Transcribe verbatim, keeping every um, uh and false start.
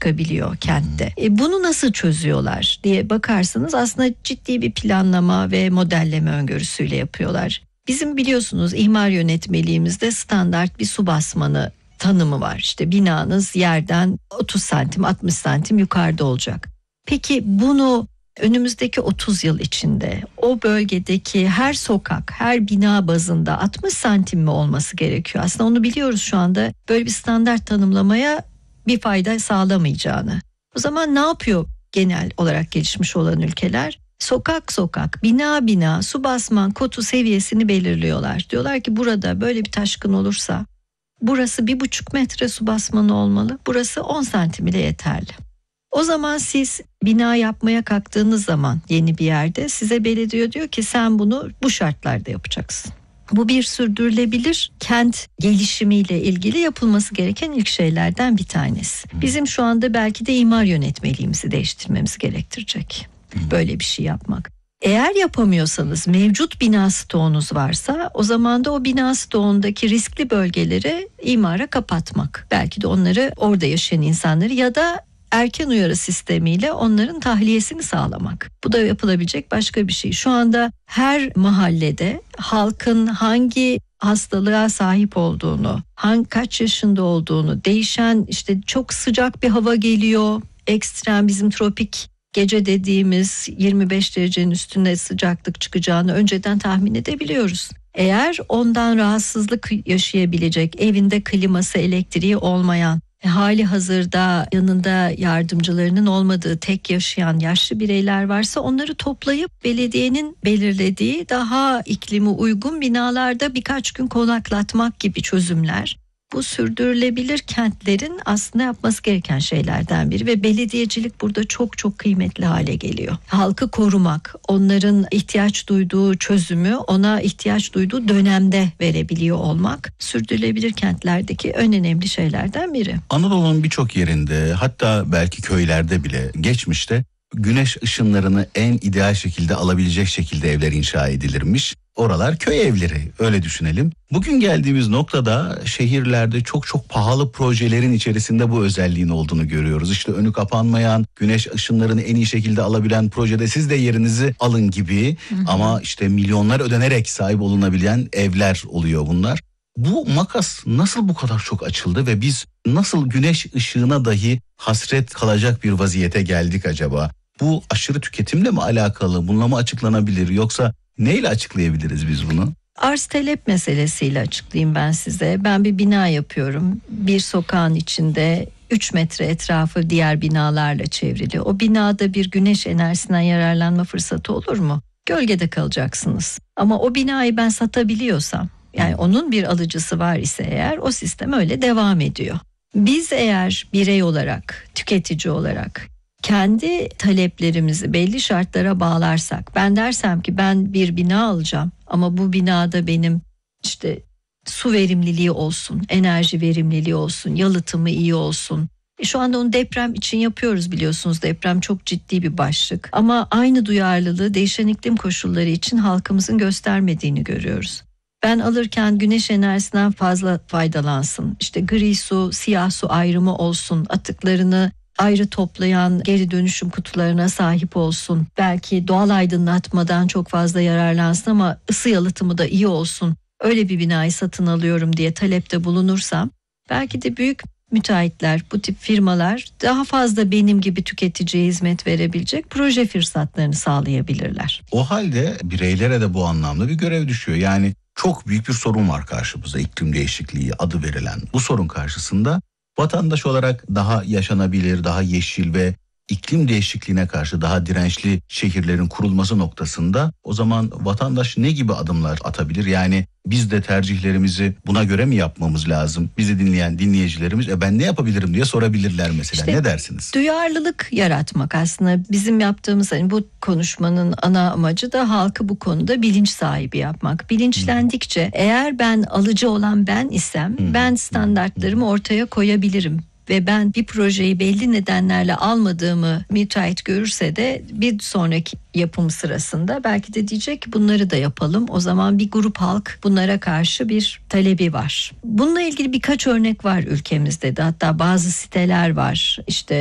çıkabiliyor kentte. E bunu nasıl çözüyorlar diye bakarsanız aslında ciddi bir planlama ve modelleme öngörüsüyle yapıyorlar. Bizim biliyorsunuz imar yönetmeliğimizde standart bir su basmanı tanımı var. İşte binanız yerden otuz santim altmış santim yukarıda olacak. Peki bunu önümüzdeki otuz yıl içinde o bölgedeki her sokak, her bina bazında altmış santim mi olması gerekiyor? Aslında onu biliyoruz şu anda, böyle bir standart tanımlamaya bir fayda sağlamayacağını. O zaman ne yapıyor genel olarak gelişmiş olan ülkeler? Sokak sokak, bina bina su basman kotu seviyesini belirliyorlar. Diyorlar ki burada böyle bir taşkın olursa burası bir buçuk metre su basmanı olmalı. Burası on santim ile yeterli. O zaman siz bina yapmaya kalktığınız zaman yeni bir yerde size belediye diyor ki sen bunu bu şartlarda yapacaksın. Bu bir sürdürülebilir kent gelişimiyle ilgili yapılması gereken ilk şeylerden bir tanesi. Bizim şu anda belki de imar yönetmeliğimizi değiştirmemiz gerektirecek böyle bir şey yapmak. Eğer yapamıyorsanız, mevcut bina stoğunuz varsa o zaman da o bina stoğundaki riskli bölgeleri imara kapatmak. Belki de onları, orada yaşayan insanları ya da erken uyarı sistemiyle onların tahliyesini sağlamak. Bu da yapılabilecek başka bir şey. Şu anda her mahallede halkın hangi hastalığa sahip olduğunu, hangi kaç yaşında olduğunu, değişen işte çok sıcak bir hava geliyor, ekstrem bizim tropik gece dediğimiz yirmi beş derecenin üstünde sıcaklık çıkacağını önceden tahmin edebiliyoruz. Eğer ondan rahatsızlık yaşayabilecek, evinde kliması, elektriği olmayan, hali hazırda yanında yardımcılarının olmadığı tek yaşayan yaşlı bireyler varsa onları toplayıp belediyenin belirlediği daha iklimi uygun binalarda birkaç gün konaklatmak gibi çözümler. Bu sürdürülebilir kentlerin aslında yapması gereken şeylerden biri ve belediyecilik burada çok çok kıymetli hale geliyor. Halkı korumak, onların ihtiyaç duyduğu çözümü ona ihtiyaç duyduğu dönemde verebiliyor olmak sürdürülebilir kentlerdeki en önemli şeylerden biri. Anadolu'nun birçok yerinde, hatta belki köylerde bile geçmişte güneş ışınlarını en ideal şekilde alabilecek şekilde evler inşa edilirmiş. Oralar köy evleri, öyle düşünelim. Bugün geldiğimiz noktada şehirlerde çok çok pahalı projelerin içerisinde bu özelliğin olduğunu görüyoruz. İşte önü kapanmayan, güneş ışınlarını en iyi şekilde alabilen projede siz de yerinizi alın gibi. Hı hı. Ama işte milyonlar ödenerek sahip olunabilen evler oluyor bunlar. Bu makas nasıl bu kadar çok açıldı ve biz nasıl güneş ışığına dahi hasret kalacak bir vaziyete geldik acaba? Bu aşırı tüketimle mi alakalı? Bununla mı açıklanabilir, yoksa neyle açıklayabiliriz biz bunu? Arz talep meselesiyle açıklayayım ben size. Ben bir bina yapıyorum. Bir sokağın içinde üç metre etrafı diğer binalarla çevrili. O binada bir güneş enerjisinden yararlanma fırsatı olur mu? Gölgede kalacaksınız. Ama o binayı ben satabiliyorsam, yani onun bir alıcısı var ise eğer, o sistem öyle devam ediyor. Biz eğer birey olarak, tüketici olarak kendi taleplerimizi belli şartlara bağlarsak, ben dersem ki ben bir bina alacağım ama bu binada benim işte su verimliliği olsun, enerji verimliliği olsun, yalıtımı iyi olsun. E şu anda onu deprem için yapıyoruz, biliyorsunuz deprem çok ciddi bir başlık. Ama aynı duyarlılığı değişen iklim koşulları için halkımızın göstermediğini görüyoruz. Ben alırken güneş enerjisinden fazla faydalansın, işte gri su, siyah su ayrımı olsun, atıklarını ayrı toplayan geri dönüşüm kutularına sahip olsun. Belki doğal aydınlatmadan çok fazla yararlansın ama ısı yalıtımı da iyi olsun. Öyle bir binayı satın alıyorum diye talepte bulunursam, belki de büyük müteahhitler, bu tip firmalar daha fazla benim gibi tüketiciye hizmet verebilecek proje fırsatlarını sağlayabilirler. O halde bireylere de bu anlamda bir görev düşüyor. Yani çok büyük bir sorun var karşımızda, iklim değişikliği adı verilen bu sorun karşısında. Vatandaş olarak daha yaşanabilir, daha yeşil ve iklim değişikliğine karşı daha dirençli şehirlerin kurulması noktasında o zaman vatandaş ne gibi adımlar atabilir? Yani biz de tercihlerimizi buna göre mi yapmamız lazım? Bizi dinleyen dinleyicilerimiz e ben ne yapabilirim diye sorabilirler mesela. İşte, ne dersiniz? Duyarlılık yaratmak aslında bizim yaptığımız, hani bu konuşmanın ana amacı da halkı bu konuda bilinç sahibi yapmak. Bilinçlendikçe hmm. eğer ben alıcı olan ben isem hmm. ben standartlarımı ortaya koyabilirim. Ve ben bir projeyi belli nedenlerle almadığımı müteahhit görürse de bir sonraki yapım sırasında belki de diyecek ki bunları da yapalım. O zaman bir grup halk bunlara karşı bir talebi var. Bununla ilgili birkaç örnek var ülkemizde de, hatta bazı siteler var. İşte